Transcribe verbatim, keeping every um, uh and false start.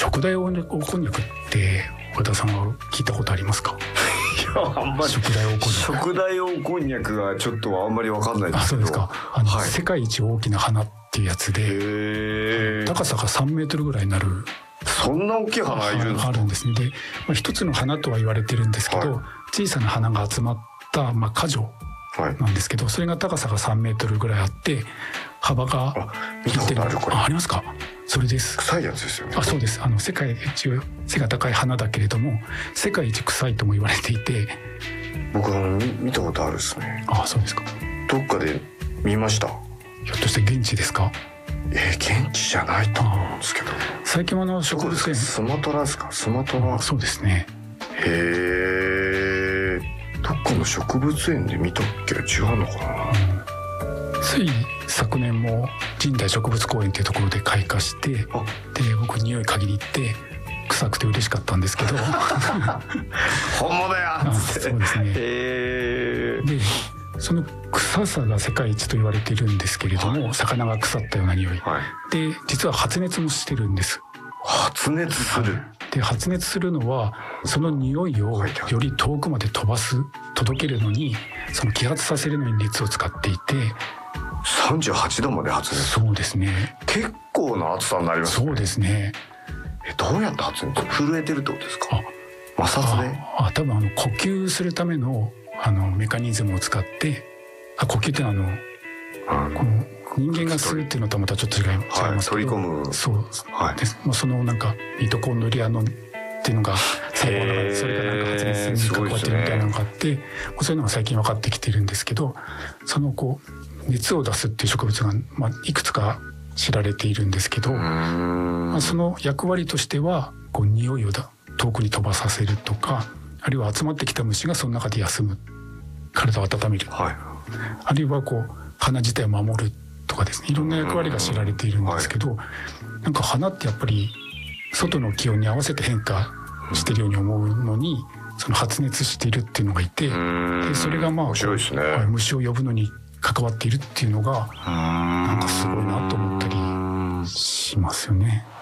食代黄こんにゃくって和田さんは聞いたことありますか？ いや、あんまり食代黄こんにゃく食代黄こんにゃくがちょっとあんまり分かんないんですけど。 あ、そうですか。あの、 はい、 世界一大きな花っていうやつで高さがさんメートルぐらいになる、 そんな大きい花がいるんですか？ あるんですね。で、まあ、一つの花とは言われてるんですけど、はい、小さな花が集まった、まあ、果樹なんですけど、それが高さがさんメートルぐらいあって幅が見たことある。これあ, ありますか？それです。 臭いやつですよね。 あ、そうです。あの世界一背が高い花だけれども世界一臭いとも言われていて、 僕は見たことあるですね。 あ、そうですか。 どっかで見ました。 ひょっとして現地ですか？ えー、現地じゃないと思うんですけど。 最近はの植物園、 スマトラですか？スマトラ。 そうですね。 へえ。どっかの植物園で見たっけ？違うのかな、 うん、つい昨年も神代植物公園というところで開花して、で僕匂い嗅ぎに行って臭くて嬉しかったんですけど本物やっつって。 そうですね。 へでその臭さが世界一と言われているんですけれども、はい、魚が腐ったような匂い、はい、で実は発熱もしてるんです。 発熱する。 で発熱するのはその匂いをより遠くまで飛ばす届けるのにその揮発させるのに熱を使っていてさんじゅうはちどまで発熱。 そうですね。 結構な暑さになりますね。 そうですね。 えどうやって発熱？震えてるってことですか？摩擦で。 ああ多分あの呼吸するためのあのメカニズムを使ってあ呼吸っていうのはあの、うん、この人間が吸うっていうのとはまたちょっと違いますけど、はい、 取り込む。 そう、はい、でもうそのなんかミトコンドリアのっていうのが細胞の中でそれがなんか発熱に関わってるみたいなのがあって、ね、そういうのが最近分かってきてるんですけど、そのこう熱を出すっていう植物が、まあ、いくつか知られているんですけど、まあ、その役割としてはこう匂いをだ遠くに飛ばさせるとか、あるいは集まってきた虫がその中で休む、体を温める、はい、あるいはこう花自体を守るとかですね、いろんな役割が知られているんですけど、はい、なんか花ってやっぱり外の気温に合わせて変化しているように思うのに、その発熱しているっていうのがいて、でそれがまあ面白いですね。 虫を呼ぶのに関わっているっていうのがなんかすごいなと思ったりしますよね。